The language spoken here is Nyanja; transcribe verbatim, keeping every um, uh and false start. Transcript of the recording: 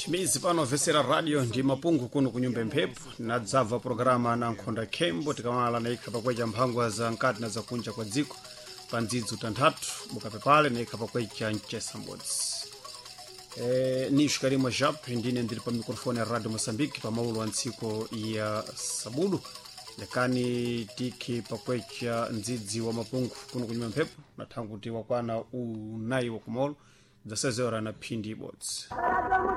chimizi pano vesera radio ndi mapungu kuno kunyumba mphepo nadzabva programa na nkhonda khembo tikamala naikha pakwecha mphangwa za nkati na zakunja kwa dziko pa ndzidzi utanthatu mukapepale naikha pakwecha mchesa mbodzi. E, nishu karimwa jap ndine ndili pa mikrofoni ya radio Mosambiki pa maulo wa ntsiko ya sabudu lekani tiki pakwecha ndzidzi wa mapungu kuno kunyumba mphepo na tangu ti wakwana unayi wa kumolo zasezera na phindi ibodzi.